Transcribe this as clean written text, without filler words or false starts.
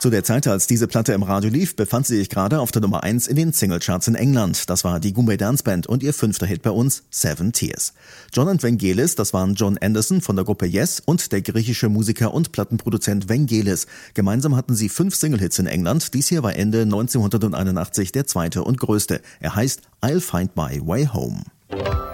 Zu der Zeit, als diese Platte im Radio lief, befand sie sich gerade auf der Nummer 1 in den Singlecharts in England. Das war die Goombay Dance Band und ihr 5. Hit bei uns, Seven Tears. John und Vangelis, das waren John Anderson von der Gruppe Yes und der griechische Musiker und Plattenproduzent Vangelis. Gemeinsam hatten sie 5 Single-Hits in England. Dies hier war Ende 1981 der zweite und größte. Er heißt I'll Find My Way Home.